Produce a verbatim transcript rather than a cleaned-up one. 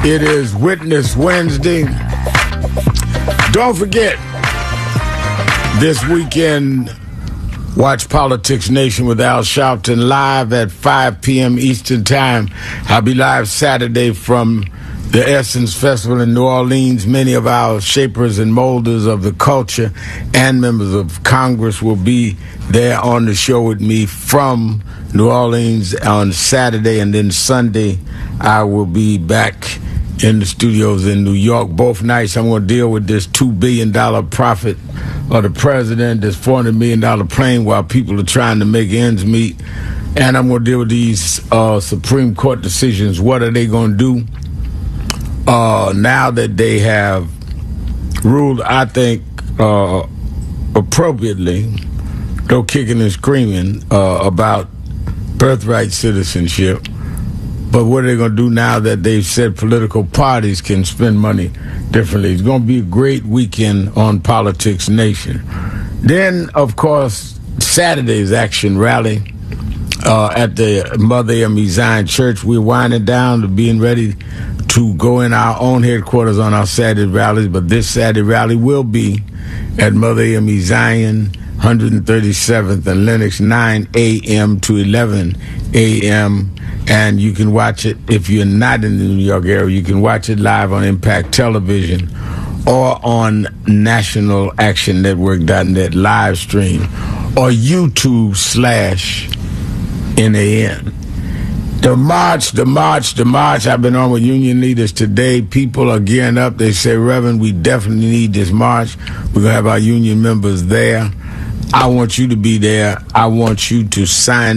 It is Witness Wednesday. Don't forget, this weekend, watch Politics Nation with Al Sharpton live at five p.m. Eastern Time. I'll be live Saturday from the Essence Festival in New Orleans. Many of our shapers and molders of the culture and members of Congress will be there on the show with me from New Orleans on Saturday, and then Sunday I will be back in the studios in New York. Both nights I'm going to deal with this two billion dollars profit of the president, this four hundred million dollars plane while people are trying to make ends meet. And I'm going to deal with these uh, Supreme Court decisions. What are they going to do uh, now that they have ruled, I think, uh, appropriately, though kicking and screaming, uh, about birthright citizenship. But what are they going to do now that they've said political parties can spend money differently? It's going to be a great weekend on Politics Nation. Then, of course, Saturday's Action Rally uh, at the Mother Emi Zion Church. We're winding down to being ready to go in our own headquarters on our Saturday rallies. But this Saturday rally will be at Mother Emi Zion, one hundred thirty-seventh and Lenox, nine a.m. to eleven a.m., and you can watch it, if you're not in the New York area, you can watch it live on Impact Television or on national action network dot net live stream or YouTube slash N A N. The march, the march, the march. I've been on with union leaders today. People are gearing up. They say, Reverend, we definitely need this march. We're going to have our union members there. I want you to be there. I want you to sign